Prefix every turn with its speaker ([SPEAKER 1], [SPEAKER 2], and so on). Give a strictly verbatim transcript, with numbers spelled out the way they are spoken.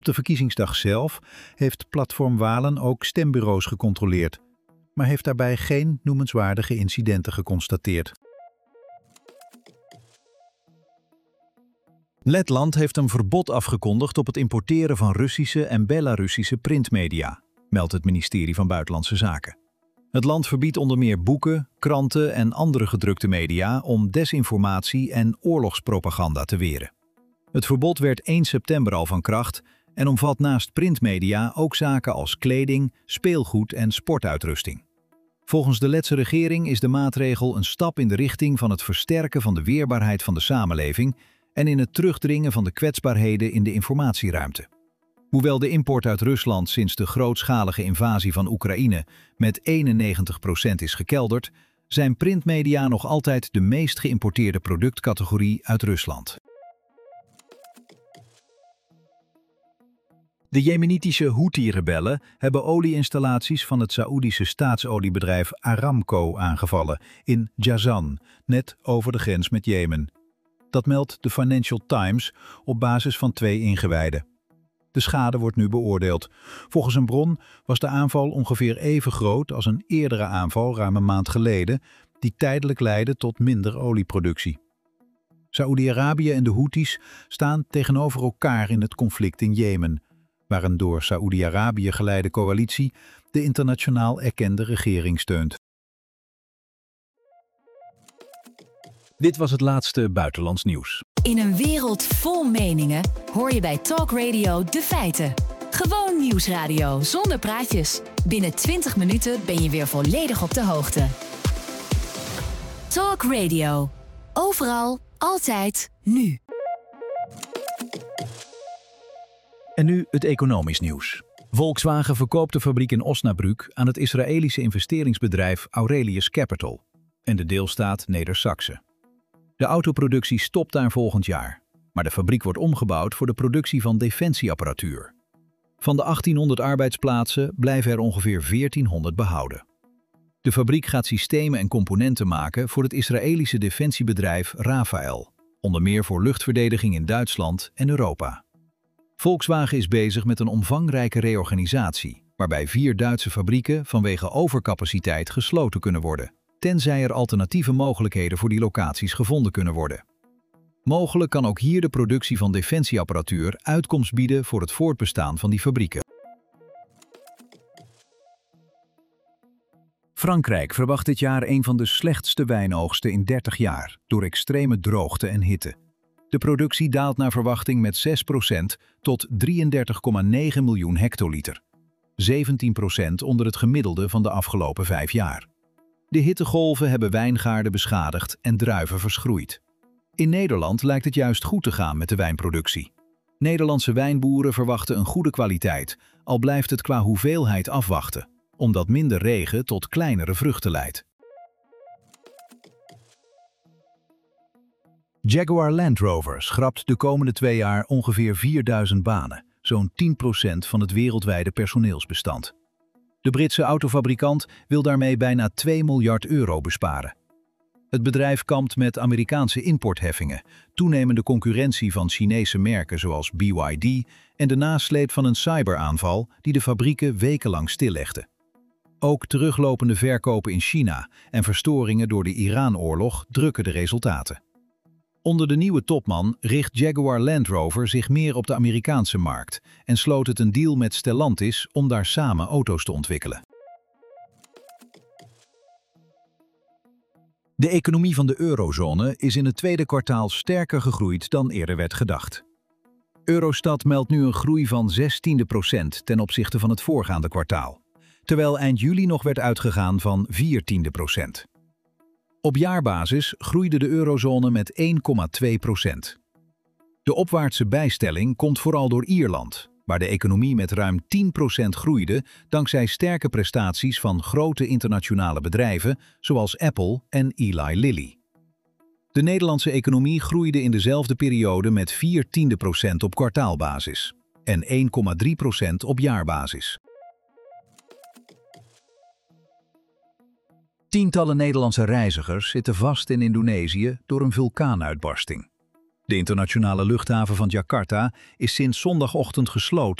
[SPEAKER 1] Op de verkiezingsdag zelf heeft Platform Walen ook stembureaus gecontroleerd, maar heeft daarbij geen noemenswaardige incidenten geconstateerd. Letland heeft een verbod afgekondigd op het importeren van Russische en Belarussische printmedia, meldt het ministerie van Buitenlandse Zaken. Het land verbiedt onder meer boeken, kranten en andere gedrukte media om desinformatie en oorlogspropaganda te weren. Het verbod werd één september al van kracht en omvat naast printmedia ook zaken als kleding, speelgoed en sportuitrusting. Volgens de Letse regering is de maatregel een stap in de richting van het versterken van de weerbaarheid van de samenleving en in het terugdringen van de kwetsbaarheden in de informatieruimte. Hoewel de import uit Rusland sinds de grootschalige invasie van Oekraïne met eenennegentig procent is gekelderd, zijn printmedia nog altijd de meest geïmporteerde productcategorie uit Rusland. De Jemenitische Houthi-rebellen hebben olieinstallaties van het Saoedische staatsoliebedrijf Aramco aangevallen in Jazan, net over de grens met Jemen. Dat meldt de Financial Times op basis van twee ingewijden. De schade wordt nu beoordeeld. Volgens een bron was de aanval ongeveer even groot als een eerdere aanval ruim een maand geleden, die tijdelijk leidde tot minder olieproductie. Saoedi-Arabië en de Houthis staan tegenover elkaar in het conflict in Jemen, waar een door Saoedi-Arabië geleide coalitie de internationaal erkende regering steunt. Dit was het laatste buitenlands nieuws.
[SPEAKER 2] In een wereld vol meningen hoor je bij Talk Radio de feiten. Gewoon nieuwsradio zonder praatjes. Binnen twintig minuten ben je weer volledig op de hoogte. Talk Radio. Overal, altijd, nu.
[SPEAKER 1] En nu het economisch nieuws. Volkswagen verkoopt de fabriek in Osnabrück aan het Israëlische investeringsbedrijf Aurelius Capital en de deelstaat Neder-Saxe. De autoproductie stopt daar volgend jaar, maar de fabriek wordt omgebouwd voor de productie van defensieapparatuur. Van de achttienhonderd arbeidsplaatsen blijven er ongeveer veertienhonderd behouden. De fabriek gaat systemen en componenten maken voor het Israëlische defensiebedrijf Rafael, onder meer voor luchtverdediging in Duitsland en Europa. Volkswagen is bezig met een omvangrijke reorganisatie, waarbij vier Duitse fabrieken vanwege overcapaciteit gesloten kunnen worden, tenzij er alternatieve mogelijkheden voor die locaties gevonden kunnen worden. Mogelijk kan ook hier de productie van defensieapparatuur uitkomst bieden voor het voortbestaan van die fabrieken. Frankrijk verwacht dit jaar een van de slechtste wijnoogsten in dertig jaar, door extreme droogte en hitte. De productie daalt naar verwachting met zes procent tot drieëndertig komma negen miljoen hectoliter. zeventien procent onder het gemiddelde van de afgelopen vijf jaar. De hittegolven hebben wijngaarden beschadigd en druiven verschroeid. In Nederland lijkt het juist goed te gaan met de wijnproductie. Nederlandse wijnboeren verwachten een goede kwaliteit, al blijft het qua hoeveelheid afwachten, omdat minder regen tot kleinere vruchten leidt. Jaguar Land Rover schrapt de komende twee jaar ongeveer vierduizend banen, zo'n tien procent van het wereldwijde personeelsbestand. De Britse autofabrikant wil daarmee bijna twee miljard euro besparen. Het bedrijf kampt met Amerikaanse importheffingen, toenemende concurrentie van Chinese merken zoals B Y D en de nasleep van een cyberaanval die de fabrieken wekenlang stillegde. Ook teruglopende verkopen in China en verstoringen door de Iran-oorlog drukken de resultaten. Onder de nieuwe topman richt Jaguar Land Rover zich meer op de Amerikaanse markt en sloot het een deal met Stellantis om daar samen auto's te ontwikkelen. De economie van de eurozone is in het tweede kwartaal sterker gegroeid dan eerder werd gedacht. Eurostat meldt nu een groei van zestien procent ten opzichte van het voorgaande kwartaal, terwijl eind juli nog werd uitgegaan van veertien procent. Op jaarbasis groeide de eurozone met één komma twee procent. De opwaartse bijstelling komt vooral door Ierland, waar de economie met ruim tien procent groeide dankzij sterke prestaties van grote internationale bedrijven zoals Apple en Eli Lilly. De Nederlandse economie groeide in dezelfde periode met vier tiende procent op kwartaalbasis en één komma drie procent op jaarbasis. Tientallen Nederlandse reizigers zitten vast in Indonesië door een vulkaanuitbarsting. De internationale luchthaven van Jakarta is sinds zondagochtend gesloten